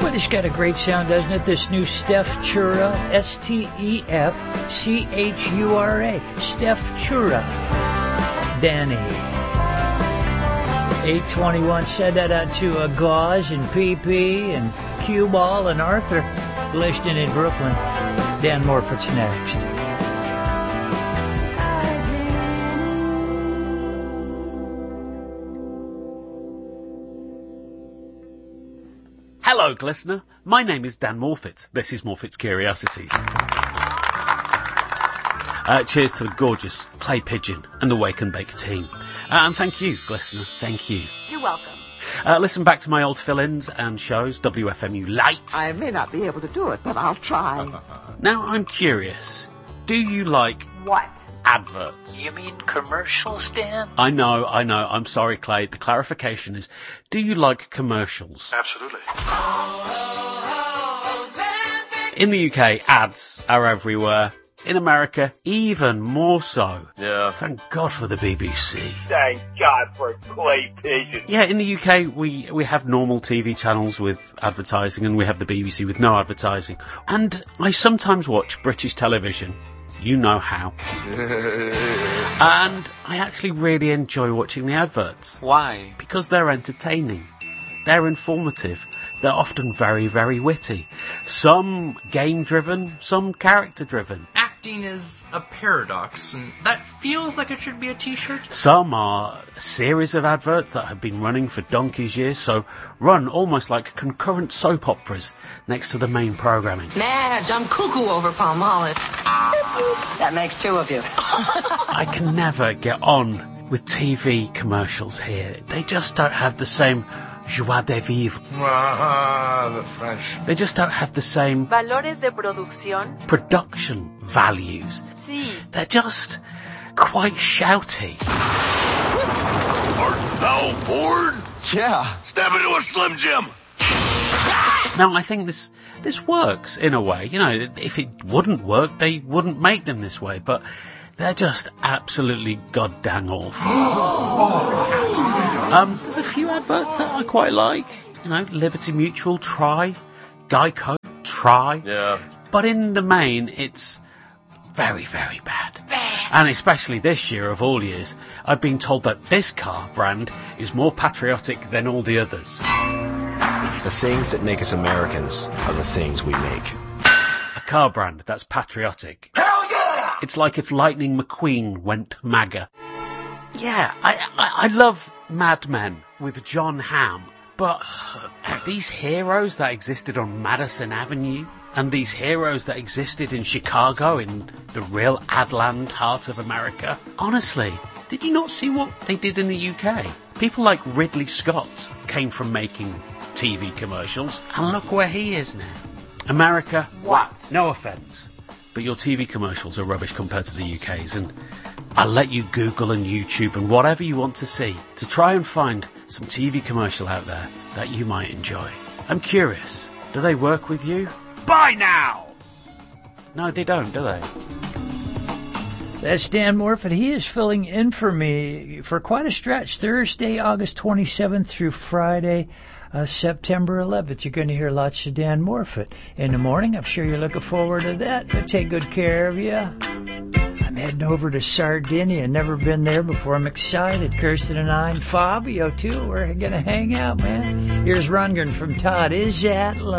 Well, this got a great sound, doesn't it? This new Steph Chura, S-T-E-F-C-H-U-R-A. Steph Chura. Danny. 821 said that out to Gauze and PP and Cue Ball and Arthur Glishton in Brooklyn. Dan Morford's next. Hello, Glistener. My name is Dan Morfitt. This is Morfitt's Curiosities. Cheers to the gorgeous Clay Pigeon and the Wake and Bake team. And thank you, Glistener. Thank you. You're welcome. Listen back to my old fill-ins and shows, WFMU Light. I may not be able to do it, but I'll try. Now, I'm curious. Do you like... What? Adverts. You mean commercials, Dan? I know. I'm sorry, Clay. The clarification is, do you like commercials? Absolutely. In the UK, ads are everywhere. In America, even more so. Yeah. Thank God for the BBC. Thank God for Clay Pigeon. Yeah, in the UK, we have normal TV channels with advertising, and we have the BBC with no advertising. And I sometimes watch British television. You know how. And I actually really enjoy watching the adverts. Why? Because they're entertaining. They're informative. They're often very, very witty. Some game-driven, some character-driven. Acting is a paradox, and that feels like it should be a t-shirt. Some are a series of adverts that have been running for donkey's years, so run almost like concurrent soap operas next to the main programming. Madge, I'm cuckoo over Palmolive. That makes two of you. I can never get on with TV commercials here. They just don't have the same joie de vivre. The French. They just don't have the same Valores de producción. production values. Sí. They're just quite shouty. Art thou bored? Yeah. Step into a Slim Jim. Now, I think this works in a way. You know, if it wouldn't work, they wouldn't make them this way. But they're just absolutely goddamn awful. There's a few adverts that I quite like. You know, Liberty Mutual, try. Geico, try. Yeah. But in the main, it's very, very bad. And especially this year of all years, I've been told that this car brand is more patriotic than all the others. The things that make us Americans are the things we make. A car brand that's patriotic. Hell yeah! It's like if Lightning McQueen went MAGA. Yeah, I love Mad Men with John Hamm, but these heroes that existed on Madison Avenue, and these heroes that existed in Chicago, in the real Adland heart of America, honestly, did you not see what they did in the UK? People like Ridley Scott came from making TV commercials, and look where he is now. America, What? no offence, but your TV commercials are rubbish compared to the UK's, and I'll let you Google and YouTube and whatever you want to see to try and find some TV commercial out there that you might enjoy. I'm curious, do they work with you? Buy now! No, they don't, do they? That's Dan Morfitt. He is filling in for me for quite a stretch. Thursday, August 27th through Friday, September 11th. You're going to hear lots of Dan Morfitt in the morning. I'm sure you're looking forward to that. I'll take good care of you. I'm heading over to Sardinia. Never been there before. I'm excited. Kirsten and I and Fabio, too. We're going to hang out, man. Here's Rundgren from Todd. Is that love?